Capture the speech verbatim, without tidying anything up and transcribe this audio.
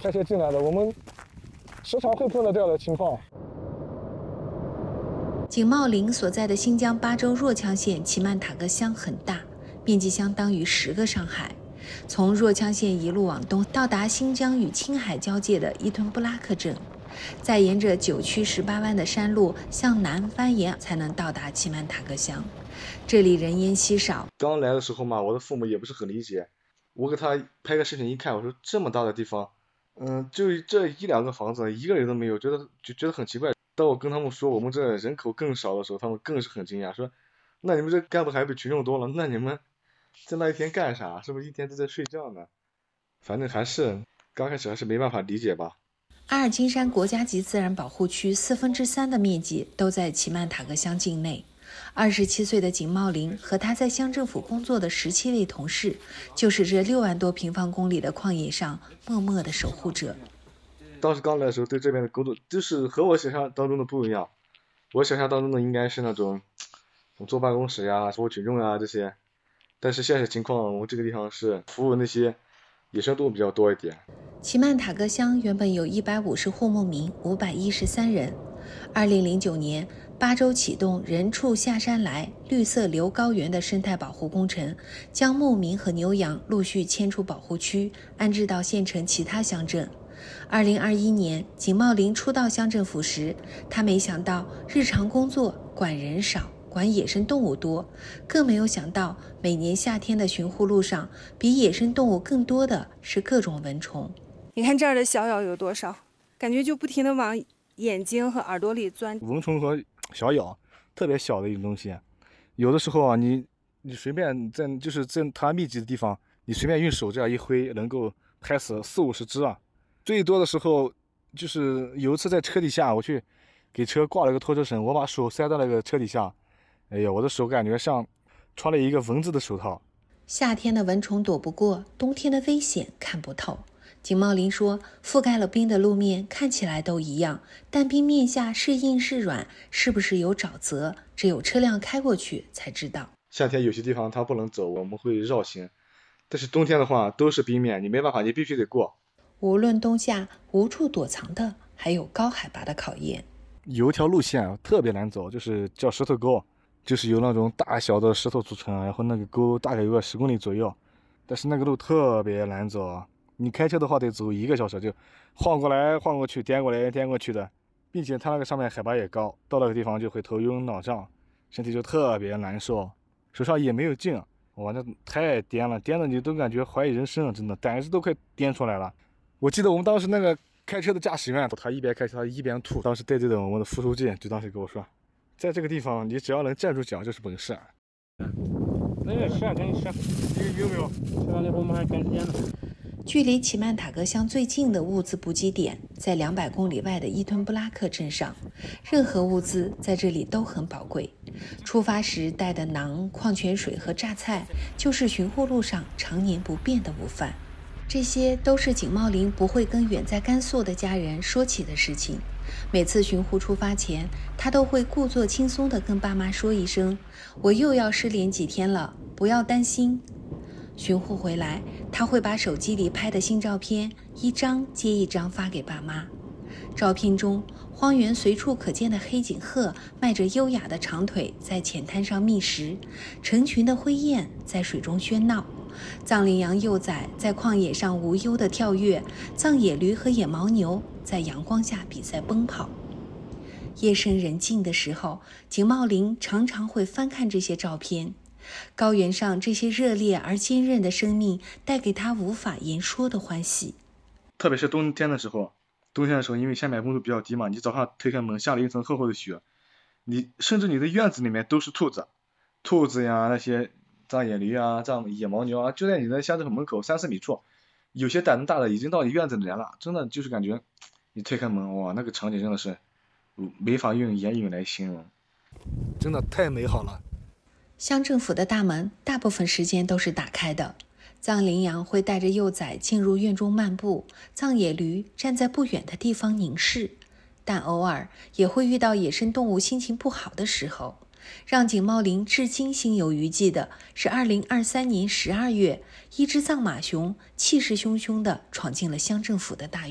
开车进来的，我们时常会碰到这样的情况。 景茂林所在的新疆巴州若羌县齐曼塔格乡很大，面积相当于十个上海。从若羌县一路往东，到达新疆与青海交界的伊吞布拉克镇，再沿着九曲十八弯的山路向南蜿蜒，才能到达齐曼塔格乡。这里人烟稀少。 刚来的时候嘛，我的父母也不是很理解，我给他拍个视频一看，我说这么大的地方，嗯，就这一两个房子，一个人都没有，觉得就觉得很奇怪。当我跟他们说我们这人口更少的时候，他们更是很惊讶，说那你们这干部还比群众多了，那你们在那一天干啥？是不是一天都在睡觉呢？反正还是刚开始还是没办法理解吧。 阿尔金山国家级自然保护区四分之三的面积都在齐曼塔格乡境内。二十七岁的景茂林和他在乡政府工作的十七位同事，就是这六万多平方公里的旷野上默默的守护者。 当时刚来的时候，对这边的工作就是和我想象当中的不一样。我想象当中的应该是那种坐办公室呀、服务群众啊这些，但是现实情况，我这个地方是服务那些野生动物比较多一点。 齐曼塔格乡原本有一百五十户牧民，五百一十三人。二零零九年，巴州启动人畜下山来绿色流高原的生态保护工程，将牧民和牛羊陆续迁出保护区，安置到县城其他乡镇。二零二一年，景茂林初到乡政府时，他没想到日常工作管人少，管野生动物多，更没有想到每年夏天的巡护路上，比野生动物更多的是各种蚊虫。 你看这儿的小咬有多少，感觉就不停地往眼睛和耳朵里钻。 蚊虫和小咬特别小的一种东西，有的时候啊，你你随便在就是在它密集的地方，你随便用手这样一挥，能够拍死四五十只啊。最多的时候就是有一次在车底下，我去给车挂了个拖车绳，我把手塞到那个车底下，哎呀，我的手感觉像穿了一个蚊子的手套。 夏天的蚊虫躲不过，冬天的危险看不透。景茂林说，覆盖了冰的路面看起来都一样，但冰面下是硬是软，是不是有沼泽，只有车辆开过去才知道。 夏天有些地方它不能走，我们会绕行，但是冬天的话都是冰面，你没办法，你必须得过。 无论冬夏，无处躲藏的还有高海拔的考验。 有一条路线特别难走，就是叫石头沟，就是由那种大小的石头组成，然后那个沟大概有个十公里左右，但是那个路特别难走，你开车的话得走一个小时，就晃过来晃过去，颠过来颠过去的，并且它那个上面海拔也高，到那个地方就会头晕脑胀，身体就特别难受，手上也没有劲，哇，那太颠了，颠的你都感觉怀疑人生了，真的胆子都快颠出来了。我记得我们当时那个开车的驾驶员，他一边开车他一边吐，当时带队的我们的副书记就当时跟我说，在这个地方你只要能站住脚就是本事。 那个吃啊，赶紧吃。你有没有？吃完了以后我们还赶时间呢。 距离齐曼塔格乡最近的物资补给点在两百公里外的伊吞布拉克镇上，任何物资在这里都很宝贵。出发时带的馕、矿泉水和榨菜，就是巡护路上常年不变的午饭。这些都是景茂林不会跟远在甘肃的家人说起的事情。每次巡护出发前，他都会故作轻松地跟爸妈说一声：“我又要失联几天了，不要担心。”巡护回来，他会把手机里拍的新照片一张接一张发给爸妈。照片中，荒原随处可见的黑颈鹤迈着优雅的长腿在浅滩上觅食，成群的灰雁在水中喧闹，藏羚羊幼崽在旷野上无忧地跳跃，藏野驴和野牦牛在阳光下比赛奔跑。夜深人静的时候，景茂林常常会翻看这些照片。高原上这些热烈而坚韧的生命带给他无法言说的欢喜。 特别是冬天的时候，冬天的时候因为下面温度比较低嘛，你早上推开门下了一层厚厚的雪，你甚至你的院子里面都是兔子兔子呀，那些藏野驴啊，藏野牦牛啊，就在你的乡镇门口三四米处，有些胆子大的已经到你院子里来了，真的就是感觉你推开门，哇，那个场景真的是没法用言语来形容， 真的太美好了。 乡政府的大门大部分时间都是打开的，藏羚羊会带着幼崽进入院中漫步，藏野驴站在不远的地方凝视，但偶尔也会遇到野生动物心情不好的时候。让景茂林至今心有余悸的是二零二三年十二月，一只藏马熊气势汹汹地闯进了乡政府的大院。